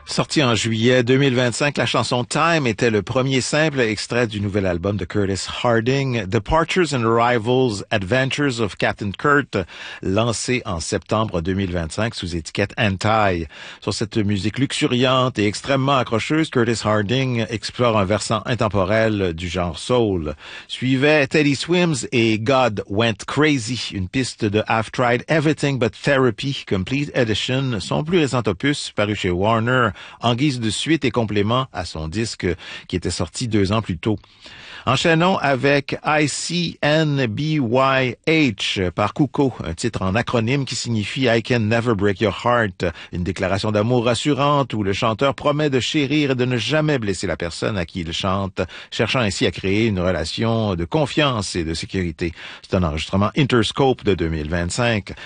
Sorti en juillet 2025, la chanson Time était le premier simple extrait du nouvel album de Curtis Harding, Departures and Arrivals, Adventures of Captain Kurt, lancé en septembre 2025 sous étiquette Anti. Sur cette musique luxuriante et extrêmement accrocheuse, Curtis Harding explore un versant intemporel du genre soul. Suivait Teddy Swims et God Went Crazy, une piste de I've Tried Everything But Therapy, Complete Edition, son plus récent opus paru chez Warner, en guise de suite et complément à son disque qui était sorti 2 ans plus tôt. Enchaînons avec ICNBYH par Kuko, un titre en acronyme qui signifie I Can Never Break Your Heart, une déclaration d'amour rassurante où le chanteur promet de chérir et de ne jamais blesser la personne à qui il chante, cherchant ainsi à créer une relation de confiance et de sécurité. C'est un enregistrement Interscope de 2025.